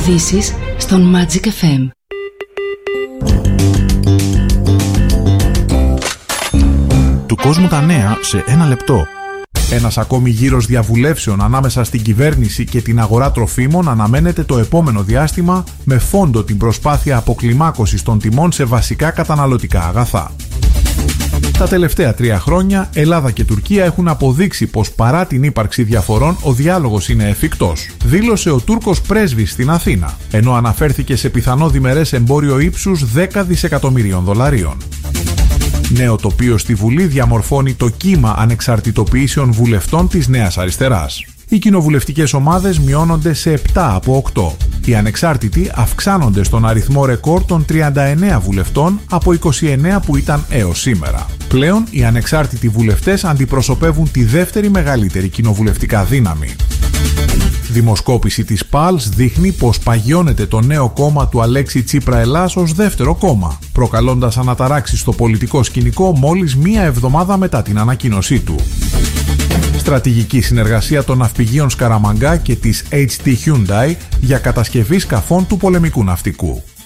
Ειδήσεις στον Magic FM. Του κόσμου τα νέα σε ένα λεπτό. Ένας ακόμη γύρος διαβουλεύσεων ανάμεσα στην κυβέρνηση και την αγορά τροφίμων αναμένεται το επόμενο διάστημα, με φόντο την προσπάθεια αποκλιμάκωσης των τιμών σε βασικά καταναλωτικά αγαθά. Τα τελευταία 3 χρόνια, Ελλάδα και Τουρκία έχουν αποδείξει πως παρά την ύπαρξη διαφορών, ο διάλογος είναι εφικτός, δήλωσε ο Τούρκος πρέσβης στην Αθήνα, ενώ αναφέρθηκε σε πιθανό διμερές εμπόριο ύψους 10 δισεκατομμυρίων δολαρίων. Νέο τοπίο στη Βουλή διαμορφώνει το κύμα ανεξαρτητοποιήσεων βουλευτών της Νέας Αριστεράς. Οι κοινοβουλευτικές ομάδες μειώνονται σε 7 από 8. Οι ανεξάρτητοι αυξάνονται στον αριθμό ρεκόρ των 39 βουλευτών από 29 που ήταν έως σήμερα. Πλέον, οι ανεξάρτητοι βουλευτές αντιπροσωπεύουν τη δεύτερη μεγαλύτερη κοινοβουλευτικά δύναμη. Δημοσκόπηση της ΠΑΛΣ δείχνει πως παγιώνεται το νέο κόμμα του Αλέξη Τσίπρα Ελλάς ως δεύτερο κόμμα, προκαλώντας αναταράξεις στο πολιτικό σκηνικό μόλις μία εβδομάδα μετά την ανακοίνωσή του. Στρατηγική συνεργασία των ναυπηγείων Σκαραμαγκά και της HT Hyundai για κατασκευή σκαφών του πολεμικού ναυτικού.